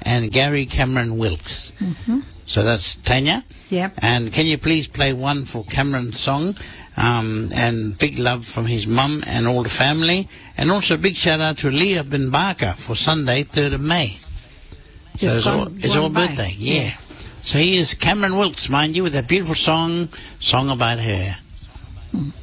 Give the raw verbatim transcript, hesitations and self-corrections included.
and Gary Cameron Wilkes. Mm-hmm. So that's Tanya. Yep. And can you please play one for Cameron's song? Um, and big love from his mum and all the family. And also a big shout out to Leah bin Barker for Sunday, third of May. So Just it's gone- all, it's gone all by. birthday, yeah. So here's Cameron Wilkes, mind you, with a beautiful song, Song About Her.